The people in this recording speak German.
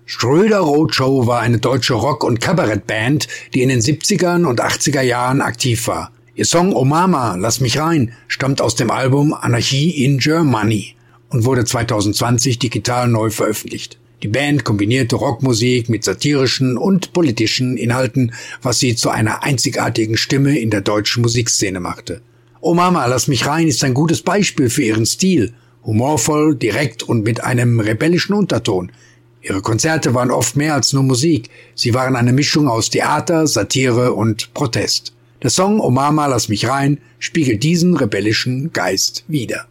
Schröder Roadshow war eine deutsche Rock- und Kabarettband, die in den 70er und 80er Jahren aktiv war. Ihr Song Oh Mama, lass mich rein stammt aus dem Album Anarchie in Germany und wurde 2020 digital neu veröffentlicht. Die Band kombinierte Rockmusik mit satirischen und politischen Inhalten, was sie zu einer einzigartigen Stimme in der deutschen Musikszene machte. Oh Mama, lass mich rein ist ein gutes Beispiel für ihren Stil. Humorvoll, direkt und mit einem rebellischen Unterton. Ihre Konzerte waren oft mehr als nur Musik. Sie waren eine Mischung aus Theater, Satire und Protest. Der Song Oh Mama, lass mich rein spiegelt diesen rebellischen Geist wider.